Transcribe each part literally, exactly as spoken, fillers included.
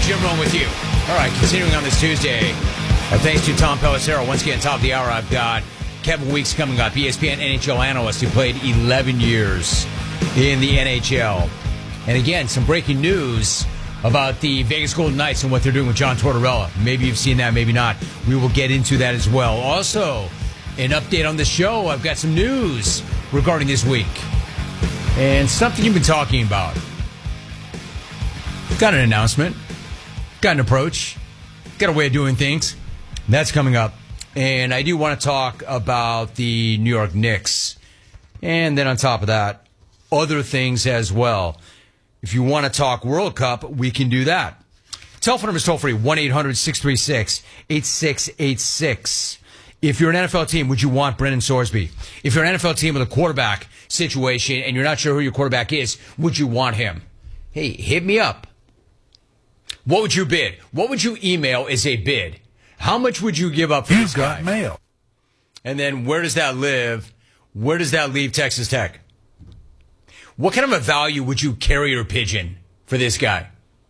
Jim Rome with you. All right, continuing on this Tuesday. Uh, thanks to Tom Pelissero. Once again, top of the hour, I've got Kevin Weeks coming up, E S P N N H L analyst who played eleven years in the N H L. And again, some breaking news about the Vegas Golden Knights and what they're doing with John Tortorella. Maybe you've seen that, maybe not. We will get into that as well. Also, an update on the show. I've got some news regarding this week. And something you've been talking about. Got an announcement. Got an approach. Got a way of doing things. That's coming up. And I do want to talk about the New York Knicks. And then on top of that, other things as well. If you want to talk World Cup, we can do that. Telephone number is toll free, one eight hundred six three six eight six eight six. If you're an N F L team, would you want Brendan Sorsby? If you're an N F L team with a quarterback situation and you're not sure who your quarterback is, would you want him? Hey, hit me up. What would you bid? What would you email as a bid? How much would you give up for this guy? Got mail. And then where does that live? Where does that leave Texas Tech? What kind of a value would you carrier pigeon for this guy?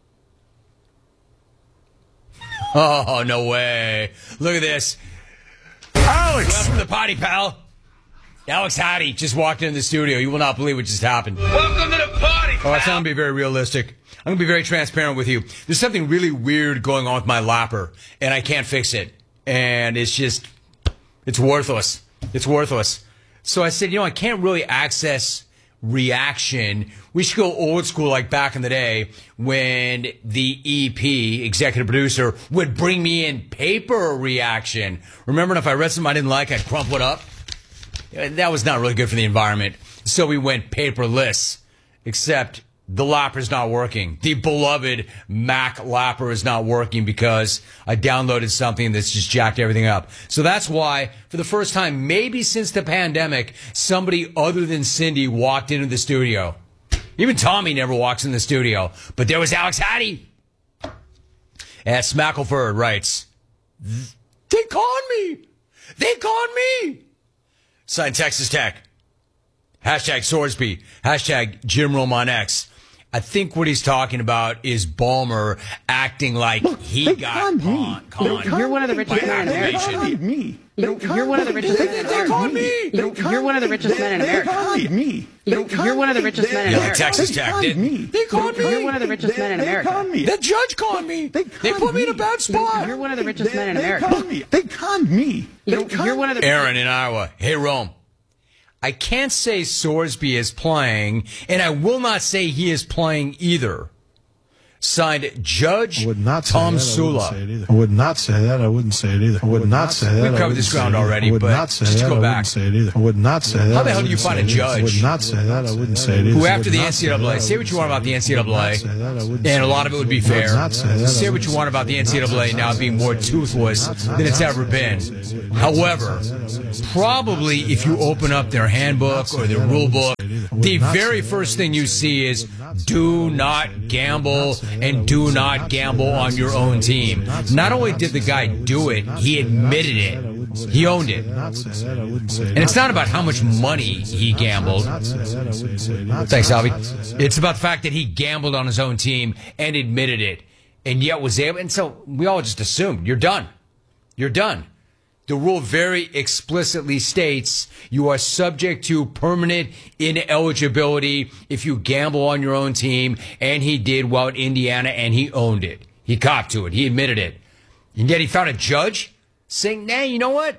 Oh, no way. Look at this. Alex! Welcome to the potty, pal. Alex Hattie just walked into the studio. You will not believe what just happened. Welcome to the party, pal. Oh, it's going to be very realistic. I'm going to be very transparent with you. There's something really weird going on with my lapper, and I can't fix it. And it's just, it's worthless. It's worthless. So I said, you know, I can't really access reaction. We should go old school like back in the day when the E P, executive producer, would bring me in paper reaction. Remember, if I read something I didn't like, I'd crumple it up. That was not really good for the environment. So we went paperless, except the lapper is not working. The beloved Mac lapper is not working because I downloaded something that's just jacked everything up. So that's why, for the first time, maybe since the pandemic, somebody other than Cindy walked into the studio. Even Tommy never walks in the studio. But there was Alex Hattie. As Smackleford writes, they conned me. They conned me. Signed Texas Tech. Hashtag Sorsby. Hashtag Jim Rome on X. I think what he's talking about is Ballmer acting like Look, he they got conned me. con- conned. They You're one of the richest by men in America. activation. They conned me. You're- They you're one of the conned richest me. men in They America. conned me. You're- They conned you're one of the me. richest men in They- America. They conned me. You're- They conned you're one of the me. richest men in They- America. Texas they Tech conned did. me. They conned me. You're one of the richest They- men in they America. conned me. That judge conned me. They They conned put me in a me. bad spot. You're one of the richest They- men in they America. conned me. They conned me. They You're- conned you're one of the- Aaron in Iowa. Hey, Rome. I can't say Sorsby is playing, and I will not say he is playing either. Signed Judge I would not say Tom that. I wouldn't Sula. say it either. I would not say that. I wouldn't say it either. I would not say that. We've I covered wouldn't this say ground it either. already, I would but not say just that. go I back. wouldn't say it either. I would not say that. How the I hell do you wouldn't find say a it either. I judge would not say that. I wouldn't say it either. Who I after would the not N C say double A, that. say what you want about the N C double A, I would not say that. I wouldn't and a say lot that. of it would be I would fair. not say that. I Say what wouldn't you say want about the N C double A now being more toothless than it's ever been. However, probably if you open up their handbook or their rule book, the very first thing you see is do not gamble and do not gamble on your own team. Not only did the guy do it, he admitted it. He owned it. And it's not about how much money he gambled. Thanks, Alvy. It's about the fact that he gambled on his own team and admitted it, and yet was able. And so we all just assumed you're done. You're done. The rule very explicitly states you are subject to permanent ineligibility if you gamble on your own team, and he did while in Indiana, and he owned it. He copped to it. He admitted it. And yet he found a judge saying, nah, you know what?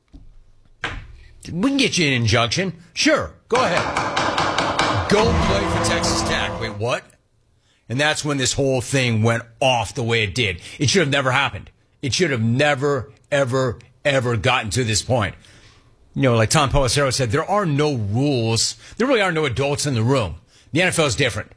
We can get you an injunction. Sure, go ahead. Go play for Texas Tech. Wait, what? And that's when this whole thing went off the way it did. It should have never happened. It should have never, ever, ever gotten to this point. You know, like Tom Pelissero said, there are no rules. There really are no adults in the room. The N F L is different.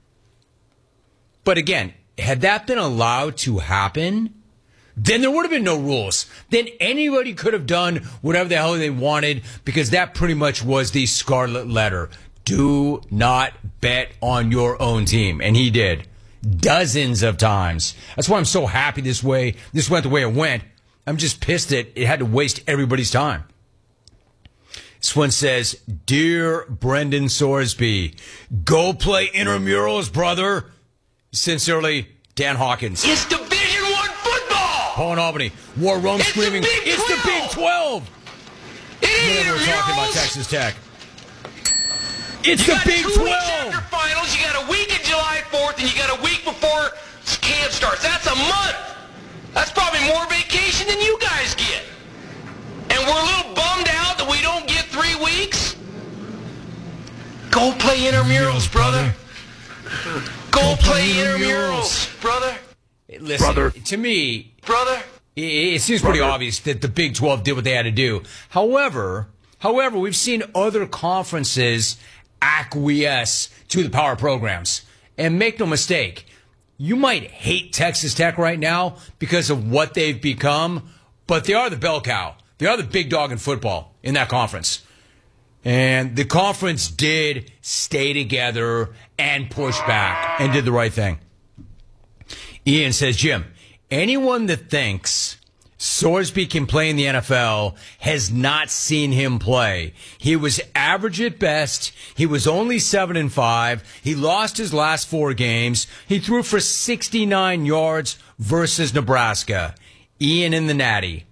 But again, had that been allowed to happen, then there would have been no rules. Then anybody could have done whatever the hell they wanted, because that pretty much was the scarlet letter. Do not bet on your own team. And he did. Dozens of times. That's why I'm so happy this way. This went the way it went. I'm just pissed that it had to waste everybody's time. This one says, Dear Brendan Sorsby, go play intramurals, brother. Sincerely, Dan Hawkins. It's the Paul and Albany. War Rome It's screaming, the Big it's the Big twelve! It ain't Whenever we're talking about intramurals. Texas Tech. It's You the got Big two weeks twelve! after finals, you got a week in July fourth, and you got a week before camp starts. That's a month. That's probably more vacation than you guys get. And we're a little bummed out that we don't get three weeks. Go play intramurals, brother. Go play intramurals, brother. Listen, Brother. to me, Brother. it, it seems pretty Brother. obvious that the Big twelve did what they had to do. However, however, we've seen other conferences acquiesce to the power programs. And make no mistake, you might hate Texas Tech right now because of what they've become, but they are the bell cow. They are the big dog in football in that conference. And the conference did stay together and push back and did the right thing. Ian says, Jim, anyone that thinks Sorsby can play in the N F L has not seen him play. He was average at best. He was only seven and five. He lost his last four games. He threw for sixty-nine yards versus Nebraska. Ian in the Natty.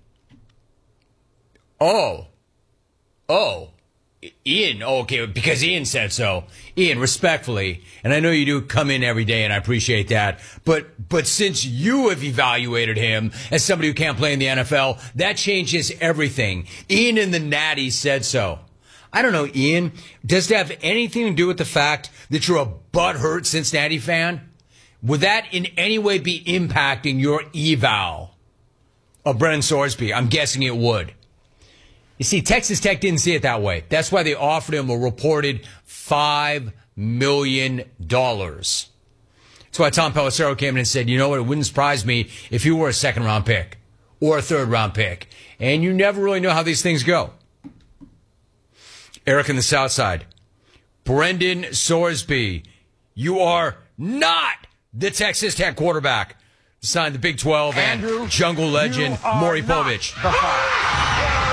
Oh. Oh. Ian, oh, okay, because Ian said so. Ian, respectfully, and I know you do come in every day, and I appreciate that, but but since you have evaluated him as somebody who can't play in the N F L, that changes everything. Ian in the Natty said so. I don't know, Ian, does it have anything to do with the fact that you're a butthurt Cincinnati fan? Would that in any way be impacting your eval of Brennan Sorsby? I'm guessing it would. You see, Texas Tech didn't see it that way. That's why they offered him a reported five million dollars. That's why Tom Pelissero came in and said, you know what, it wouldn't surprise me if you were a second-round pick or a third-round pick. And you never really know how these things go. Eric in the South Side. Brendan Sorsby, you are not the Texas Tech quarterback. Signed the Big twelve Andrew, and jungle legend you are Maury not Povich. the five.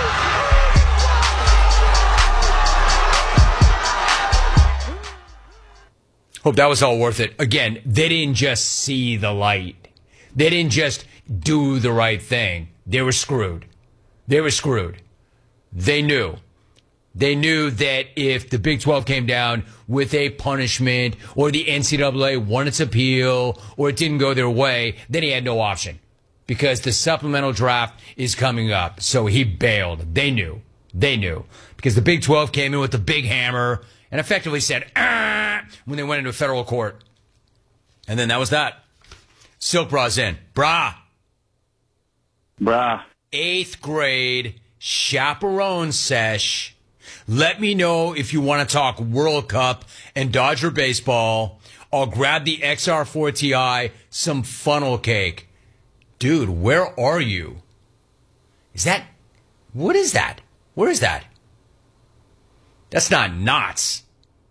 Hope that was all worth it. Again, they didn't just see the light. They didn't just do the right thing. They were screwed. They were screwed. They knew. They knew that if the Big twelve came down with a punishment or the N C double A won its appeal or it didn't go their way, then he had no option because the supplemental draft is coming up. So he bailed. They knew. They knew because the Big twelve came in with the big hammer and effectively said, ah, when they went into federal court. And then that was that. Silk Bra's in. Bra. Brah. Eighth grade chaperone sesh. Let me know if you want to talk World Cup and Dodger baseball. I'll grab the X R four T I, some funnel cake. Dude, where are you? Is that, what is that? Where is that? That's not Knott's.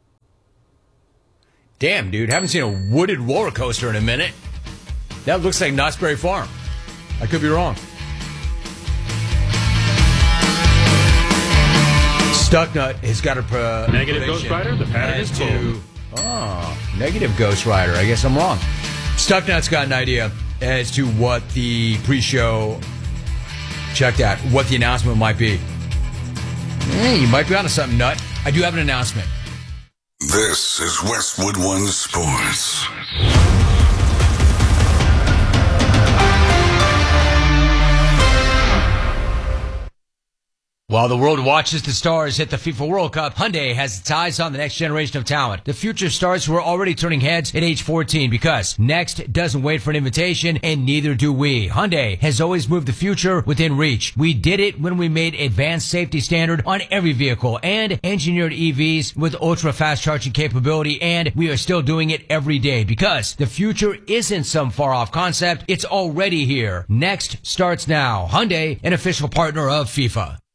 Damn, dude, haven't seen a wooded roller coaster in a minute. That looks like Knott's Berry Farm. I could be wrong. Stucknut has got a uh, Negative Ghost Rider, the pattern is to, oh, negative Ghost Rider. I guess I'm wrong. Stucknut's got an idea as to what the pre-show, check that, what the announcement might be. Hey, you might be onto something, Nut. I do have an announcement. This is Westwood One Sports. While the world watches the stars hit the FIFA World Cup, Hyundai has its eyes on the next generation of talent. The future stars who are already turning heads at age fourteen because next doesn't wait for an invitation and neither do we. Hyundai has always moved the future within reach. We did it when we made advanced safety standard on every vehicle and engineered E Vs with ultra fast charging capability, and we are still doing it every day because the future isn't some far off concept. It's already here. Next starts now. Hyundai, an official partner of FIFA.